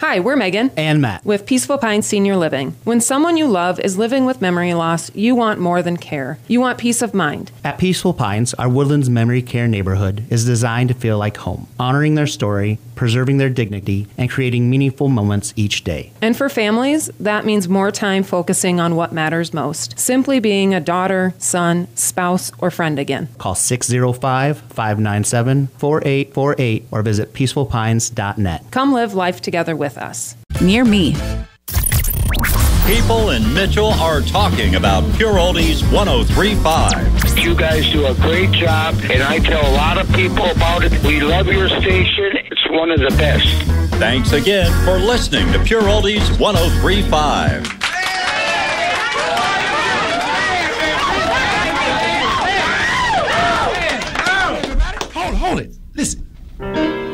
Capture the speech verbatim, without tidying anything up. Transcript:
Hi, we're Megan and Matt with Peaceful Pines Senior Living. When someone you love is living with memory loss, you want more than care. You want peace of mind. At Peaceful Pines, our Woodlands Memory Care neighborhood is designed to feel like home, honoring their story, preserving their dignity, and creating meaningful moments each day. And for families, that means more time focusing on what matters most, simply being a daughter, son, spouse, or friend again. Call six oh five, five nine seven, four eight four eight or visit peaceful pines dot net. Come live life together with us. Near me. People in Mitchell are talking about Pure Oldies one oh three point five. You guys do a great job, and I tell a lot of people about it. We love your station. It's one of the best. Thanks again for listening to Pure Oldies one oh three point five.